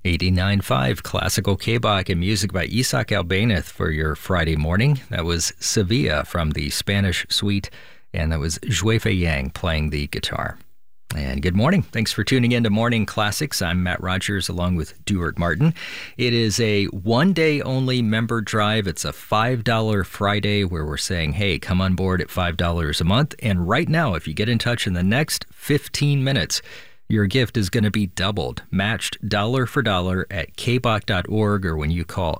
89.5 Classical K-Bach and music by Isaac Albéniz for your Friday morning. That was Sevilla from the Spanish Suite, and that was Zhuifei Yang playing the guitar. And good morning. Thanks for tuning in to Morning Classics. I'm Matt Rogers along with Duart Martin. It is a one-day-only member drive. It's a $5 Friday where we're saying, hey, come on board at $5 a month. And right now, if you get in touch in the next 15 minutes, your gift is going to be doubled, matched dollar for dollar at kbach.org or when you call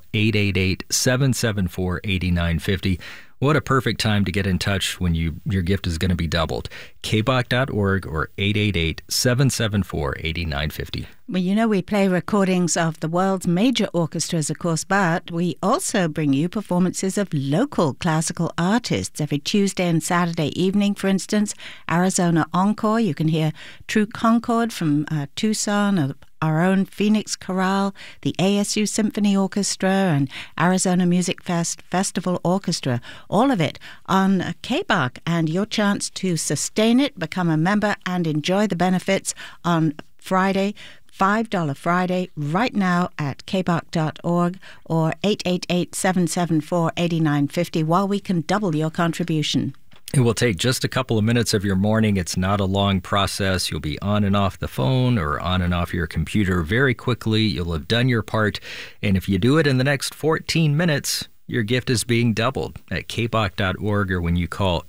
888-774-8950. What a perfect time to get in touch when your gift is going to be doubled. kbach.org or 888-774-8950. Well, you know, we play recordings of the world's major orchestras, of course, but we also bring you performances of local classical artists every Tuesday and Saturday evening. For instance, Arizona Encore. You can hear True Concord from Tucson, our own Phoenix Chorale, the ASU Symphony Orchestra, and Arizona Music Festival Orchestra. All of it on K-Bach, and your chance to sustain it, become a member, and enjoy the benefits on Friday, $5 Friday, right now at kbach.org or 888-774-8950 while we can double your contribution. It will take just a couple of minutes of your morning. It's not a long process. You'll be on and off the phone or on and off your computer very quickly. You'll have done your part. And if you do it in the next 14 minutes, your gift is being doubled at kbach.org or when you call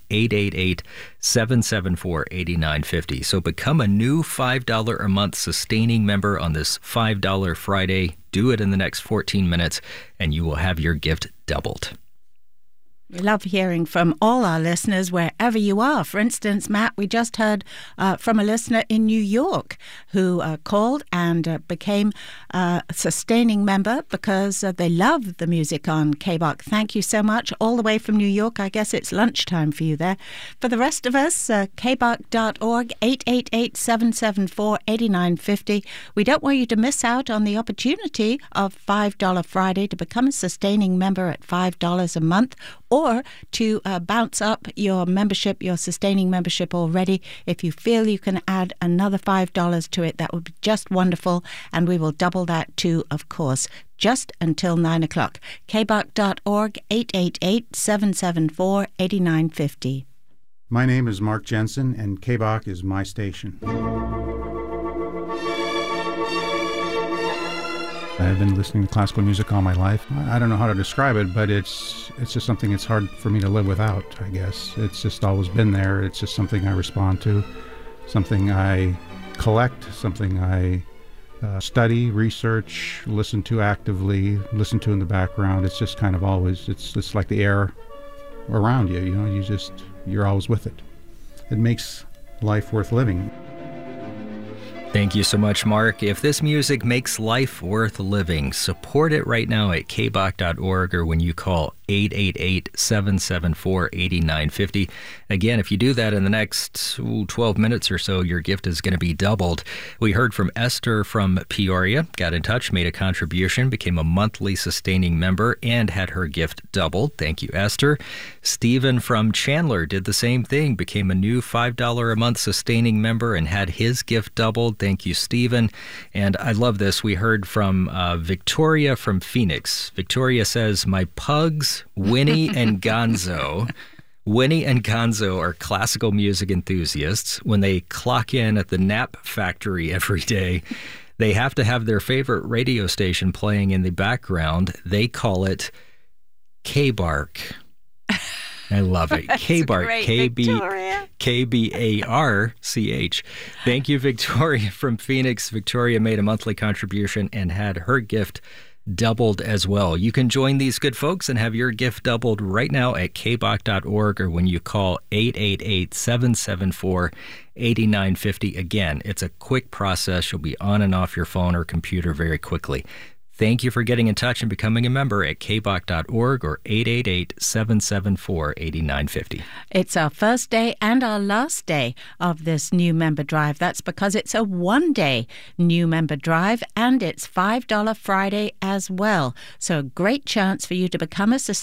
888-774-8950. So become a new $5 a month sustaining member on this $5 Friday. Do it in the next 14 minutes, and you will have your gift doubled. We love hearing from all our listeners wherever you are. For instance, Matt, we just heard from a listener in New York who called and became a sustaining member because they love the music on K-Bach. Thank you so much. All the way from New York. I guess it's lunchtime for you there. For the rest of us, kbach.org, 888-774-8950. We don't want you to miss out on the opportunity of $5 Friday to become a sustaining member at $5 a month, or to bounce up your membership, your sustaining membership already. If you feel you can add another $5 to it, that would be just wonderful. And we will double that too, of course, just until 9 o'clock. kbach.org, 888-774-8950. My name is Mark Jensen, and K-Bach is my station. I've been listening to classical music all my life. I don't know how to describe it, but it's just something it's hard for me to live without, I guess. It's just always been there. It's just something I respond to, something I collect, something I study, research, listen to actively, listen to in the background. It's just kind of always, it's like the air around you, you know, you're always with it. It makes life worth living. Thank you so much, Mark. If this music makes life worth living, support it right now at kbach.org or when you call 888-774-8950. Again, if you do that in the next 12 minutes or so, your gift is going to be doubled. We heard from Esther from Peoria, got in touch, made a contribution, became a monthly sustaining member, and had her gift doubled. Thank you, Esther. Stephen from Chandler did the same thing, became a new $5 a month sustaining member and had his gift doubled. Thank you, Stephen. And I love this. We heard from Victoria from Phoenix. Victoria says, my pugs, Winnie and Gonzo. Winnie and Gonzo are classical music enthusiasts. When they clock in at the Nap Factory every day, they have to have their favorite radio station playing in the background. They call it K-Bark. I love it. K-Bark. K-B-A-R-C-H. Thank you, Victoria from Phoenix. Victoria made a monthly contribution and had her gift doubled as well. You can join these good folks and have your gift doubled right now at kbach.org or when you call 888-774-8950. Again, it's a quick process. You'll be on and off your phone or computer very quickly. Thank you for getting in touch and becoming a member at kbach.org or 888-774-8950. It's our first day and our last day of this new member drive. That's because it's a one-day new member drive and it's $5 Friday as well. So a great chance for you to become a